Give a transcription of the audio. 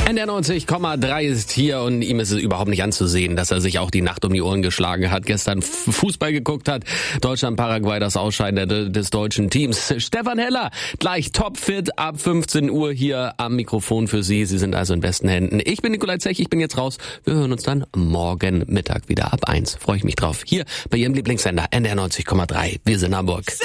NDR 90,3 ist hier und ihm ist es überhaupt nicht anzusehen, dass er sich auch die Nacht um die Ohren geschlagen hat, gestern Fußball geguckt hat. Deutschland, Paraguay, das Ausscheiden des deutschen Teams. Stefan Heller, gleich topfit ab 15 Uhr hier am Mikrofon für Sie. Sie sind also in besten Händen. Ich bin Nikolai Zech, ich bin jetzt raus. Wir hören uns dann morgen Mittag wieder ab 1. Freue ich mich drauf. Hier bei Ihrem Lieblingssender NDR 90,3. Wir sind Hamburg.